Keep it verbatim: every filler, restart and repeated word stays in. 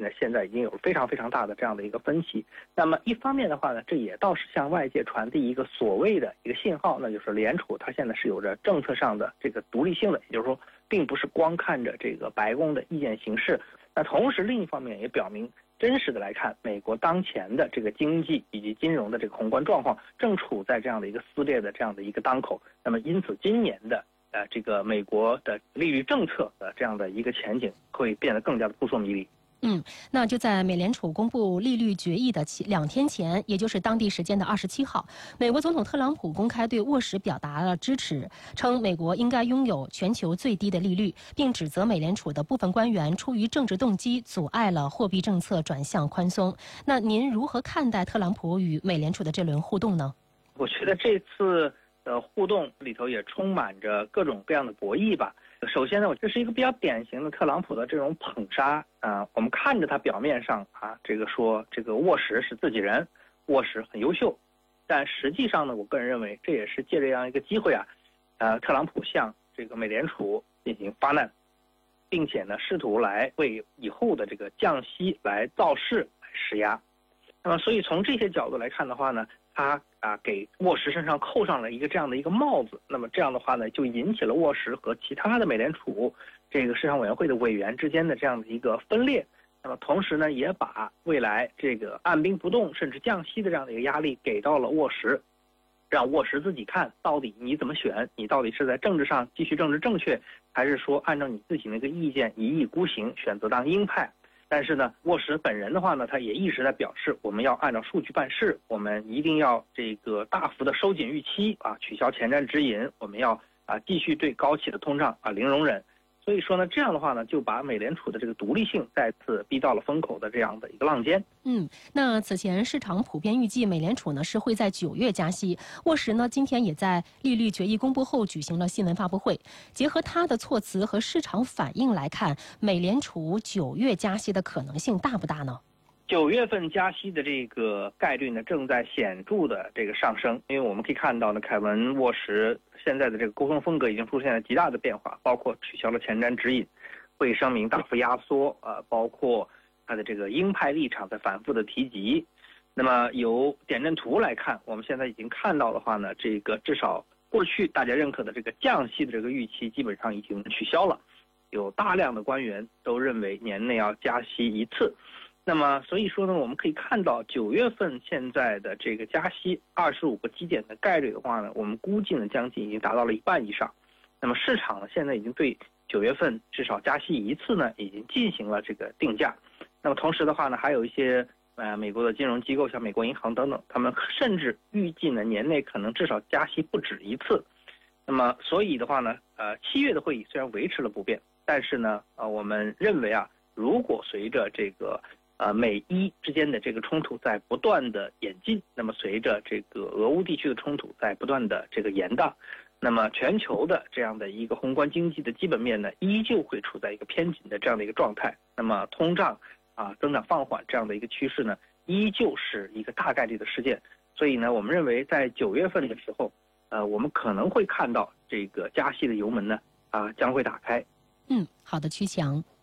呢，现在已经有非常非常大的这样的一个分歧。那么一方面的话呢，这也倒是向外界传递一个所谓的一个信号，那就是联储它现在是有着政策上的这个独立性的，也就是说，并不是光看着这个白宫的意见行事。那同时另一方面也表明，真实的来看，美国当前的这个经济以及金融的这个宏观状况正处在这样的一个撕裂的这样的一个当口。那么因此今年的呃，这个美国的利率政策的这样的一个前景会变得更加的扑朔迷离。 嗯，那就在美联储公布利率决议的两天前，也就是当地时间的二十七号，美国总统特朗普公开对沃什表达了支持，称美国应该拥有全球最低的利率，并指责美联储的部分官员出于政治动机阻碍了货币政策转向宽松。那您如何看待特朗普与美联储的这轮互动呢？ 我觉得这次的互动里头也充满着各种各样的博弈吧。首先呢，我这是一个比较典型的特朗普的这种捧杀啊、呃。我们看着他表面上啊，这个说这个沃什是自己人，沃什很优秀，但实际上呢，我个人认为这也是借这样一个机会啊，呃，特朗普向这个美联储进行发难，并且呢，试图来为以后的这个降息来造势、来施压。那么，所以从这些角度来看的话呢，他啊给沃什身上扣上了一个这样的一个帽子。那么这样的话呢，就引起了沃什和其他的美联储这个市场委员会的委员之间的这样的一个分裂。那么同时呢，也把未来这个按兵不动甚至降息的这样的一个压力给到了沃什，让沃什自己看到底你怎么选，你到底是在政治上继续政治正确，还是说按照你自己那个意见一意孤行，选择当鹰派。但是呢，沃什本人的话呢，他也一直在表示，我们要按照数据办事，我们一定要这个大幅的收紧预期啊，取消前瞻指引，我们要啊继续对高企的通胀啊零容忍。所以说呢，这样的话呢，就把美联储的这个独立性再次逼到了风口的这样的一个浪尖。 嗯，那此前市场普遍预计美联储呢是会在九月加息。沃什呢今天也在利率决议公布后举行了新闻发布会。结合他的措辞和市场反应来看，美联储九月加息的可能性大不大呢？ 九月份加息的这个概率呢，正在显著的这个上升，因为我们可以看到呢，凯文沃什现在的这个沟通风格已经出现了极大的变化，包括取消了前瞻指引，会议声明大幅压缩，呃，包括他的这个鹰派立场在反复的提及。那么由点阵图来看，我们现在已经看到的话呢，这个至少过去大家认可的这个降息的这个预期基本上已经取消了，有大量的官员都认为年内要加息一次。那么，所以说呢，我们可以看到九月份现在的这个加息二十五个基点的概率的话呢，我们估计呢将近已经达到了一半以上。那么市场呢现在已经对九月份至少加息一次呢已经进行了这个定价。那么同时的话呢，还有一些呃美国的金融机构，像美国银行等等，他们甚至预计呢年内可能至少加息不止一次。那么所以的话呢，呃七月的会议虽然维持了不变，但是呢，呃我们认为啊，如果随着这个呃，美伊之间的这个冲突在不断的演进，那么随着这个俄乌地区的冲突在不断的这个延宕，那么全球的这样的一个宏观经济的基本面呢，依旧会处在一个偏紧的这样的一个状态。那么通胀啊增长放缓这样的一个趋势呢，依旧是一个大概率的事件。所以呢，我们认为在九月份的时候，呃，我们可能会看到这个加息的油门呢啊将会打开。 嗯，好的，曲强。